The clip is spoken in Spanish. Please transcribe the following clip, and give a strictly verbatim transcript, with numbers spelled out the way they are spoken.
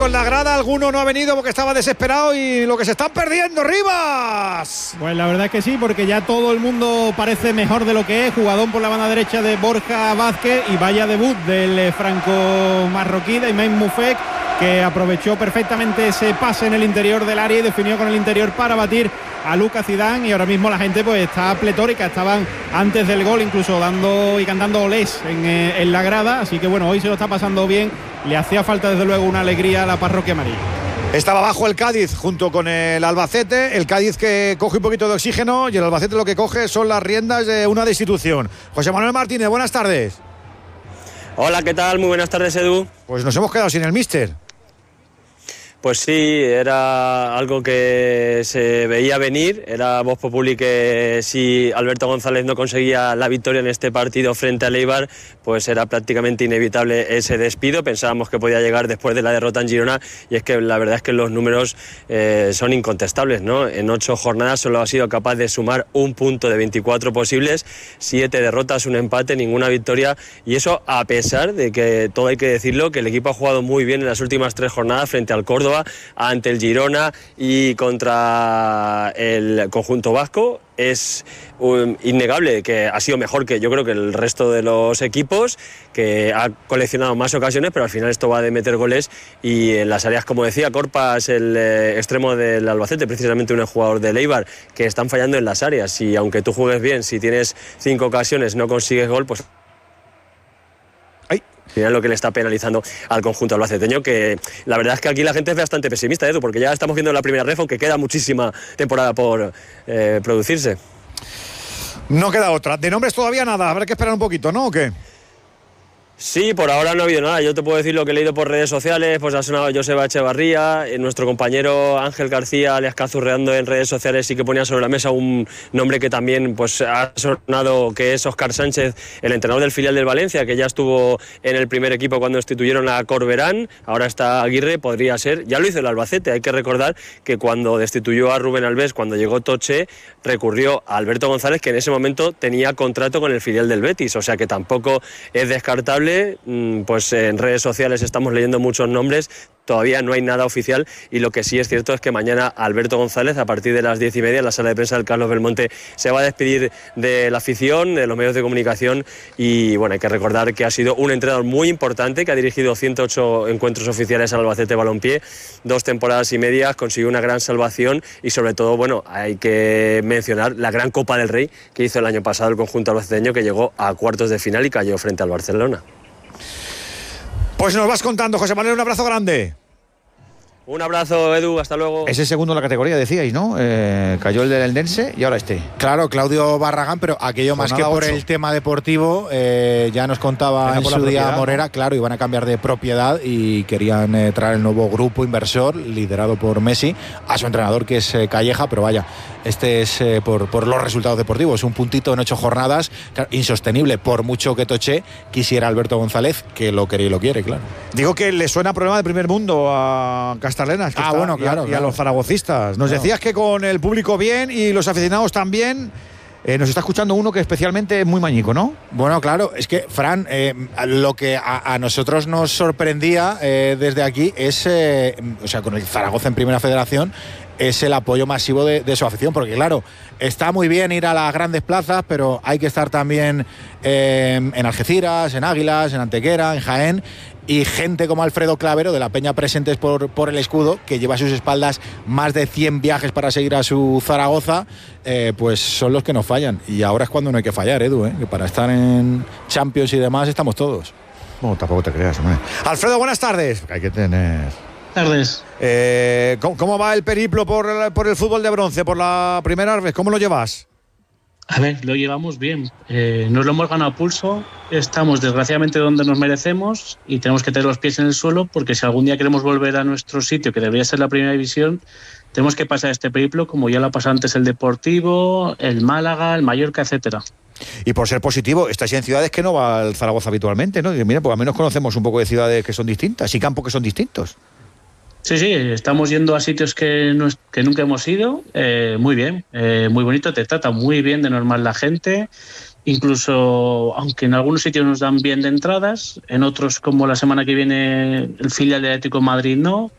Con la grada alguno no ha venido porque estaba desesperado y lo que se están perdiendo, Rivas. Pues la verdad es que sí, porque ya todo el mundo parece mejor de lo que es. Jugadón por la banda derecha de Borja Vázquez y vaya debut del franco-marroquí de Imane Moufek, que aprovechó perfectamente ese pase en el interior del área y definió con el interior para batir a Lucas Zidane. Y ahora mismo la gente pues está pletórica, estaban antes del gol incluso dando y cantando olés en, eh, en la grada, así que bueno, hoy se lo está pasando bien. Le hacía falta desde luego una alegría a la parroquia amarilla. Estaba abajo el Cádiz junto con el Albacete, el Cádiz que coge un poquito de oxígeno y el Albacete lo que coge son las riendas de una destitución. José Manuel Martínez, buenas tardes. Hola, ¿qué tal? Muy buenas tardes, Edu. Pues nos hemos quedado sin el míster. Pues sí, era algo que se veía venir, era voz populi que si Alberto González no conseguía la victoria en este partido frente al Eibar, pues era prácticamente inevitable ese despido. Pensábamos que podía llegar después de la derrota en Girona y es que la verdad es que los números eh, son incontestables, ¿no? En ocho jornadas solo ha sido capaz de sumar un punto de veinticuatro posibles, siete derrotas, un empate, ninguna victoria, y eso a pesar de que, todo hay que decirlo, que el equipo ha jugado muy bien en las últimas tres jornadas frente al Córdoba, ante el Girona y contra el conjunto vasco. Es um, innegable que ha sido mejor que yo creo que el resto de los equipos, que ha coleccionado más ocasiones, pero al final esto va de meter goles y en las áreas, como decía Corpas, el eh, extremo del Albacete, precisamente un jugador del Eibar, que están fallando en las áreas, y aunque tú juegues bien, si tienes cinco ocasiones no consigues gol, pues final lo que le está penalizando al conjunto albaceteño, que la verdad es que aquí la gente es bastante pesimista, Edu, porque ya estamos viendo la primera ref, aunque queda muchísima temporada por eh, producirse. No queda otra. De nombres todavía nada, habrá que esperar un poquito, ¿no? ¿O qué? Sí, por ahora no ha habido nada. Yo te puedo decir lo que he leído por redes sociales, pues ha sonado Joseba Echevarría, nuestro compañero Ángel García le ha cazurreando en redes sociales y que ponía sobre la mesa un nombre que también pues ha sonado, que es Óscar Sánchez, el entrenador del filial del Valencia, que ya estuvo en el primer equipo cuando destituyeron a Corberán, ahora está Aguirre, podría ser, ya lo hizo el Albacete. Hay que recordar que cuando destituyó a Rubén Alves, cuando llegó Toche, recurrió a Alberto González, que en ese momento tenía contrato con el filial del Betis, o sea que tampoco es descartable. Pues en redes sociales estamos leyendo muchos nombres, todavía no hay nada oficial, y lo que sí es cierto es que mañana Alberto González, a partir de las diez y media, en la sala de prensa del Carlos Belmonte, se va a despedir de la afición, de los medios de comunicación, y bueno, hay que recordar que ha sido un entrenador muy importante, que ha dirigido ciento ocho encuentros oficiales al Albacete Balompié, dos temporadas y media, consiguió una gran salvación, y sobre todo, bueno, hay que mencionar la gran Copa del Rey que hizo el año pasado el conjunto albaceteño, que llegó a cuartos de final y cayó frente al Barcelona. Pues nos vas contando, José Manuel, un abrazo grande. Un abrazo, Edu, hasta luego. Ese segundo en la categoría, decíais, ¿no? Eh, cayó el del Eldense y ahora este. Claro, Claudio Barragán, pero aquello más que por el tema deportivo, eh, ya nos contaba en su día Morera, ¿no? Claro, iban a cambiar de propiedad y querían eh, traer el nuevo grupo inversor liderado por Messi a su entrenador, que es eh, Calleja, pero vaya, este es eh, por, por los resultados deportivos, un puntito en ocho jornadas, claro, insostenible, por mucho que Toché quisiera Alberto González, que lo quiere y lo quiere, claro. Digo que le suena problema de primer mundo a Castarlenas, que ah, está, bueno, claro, y, a, claro. y a los zaragocistas. Nos claro. decías que con el público bien y los aficionados también. Eh, nos está escuchando uno que especialmente es muy mañico, ¿no? Bueno, claro, es que, Fran, eh, lo que a, a nosotros nos sorprendía eh, desde aquí es, eh, o sea, con el Zaragoza en Primera Federación, es el apoyo masivo de, de su afición, porque claro, está muy bien ir a las grandes plazas, pero hay que estar también eh, en Algeciras, en Águilas, en Antequera, en Jaén, y gente como Alfredo Clavero de la Peña Presentes por, por el Escudo, que lleva a sus espaldas más de cien viajes para seguir a su Zaragoza, eh, pues son los que nos fallan, y ahora es cuando no hay que fallar, Edu, ¿eh? Que para estar en Champions y demás estamos todos. Bueno, tampoco te creas, hombre. Alfredo, buenas tardes. Hay que tener... tardes. Eh, ¿cómo, ¿Cómo va el periplo por el, por el fútbol de bronce, por la primera vez? ¿Cómo lo llevas? A ver, lo llevamos bien. Eh, nos lo hemos ganado a pulso. Estamos desgraciadamente donde nos merecemos y tenemos que tener los pies en el suelo, porque si algún día queremos volver a nuestro sitio, que debería ser la primera división, tenemos que pasar este periplo como ya lo ha pasado antes el Deportivo, el Málaga, el Mallorca, etcétera. Y por ser positivo, estáis en ciudades que no va el Zaragoza habitualmente, ¿no? Y mira, pues al menos conocemos un poco de ciudades que son distintas y campos que son distintos. Sí, sí, estamos yendo a sitios que, no, que nunca hemos ido, eh, muy bien, eh, muy bonito, te trata muy bien de normal la gente, incluso aunque en algunos sitios nos dan bien de entradas, en otros como la semana que viene el filial de Atlético de Madrid no,